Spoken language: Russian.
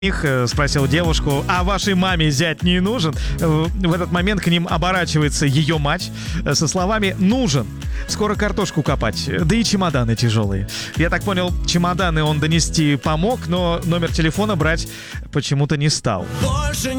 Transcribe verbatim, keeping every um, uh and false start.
Их спросил девушку: а вашей маме зять не нужен? В этот момент к ним оборачивается ее мать со словами: нужен. Скоро картошку копать, да и чемоданы тяжелые. Я так понял, чемоданы он донести помог, но номер телефона брать почему-то не стал. Больше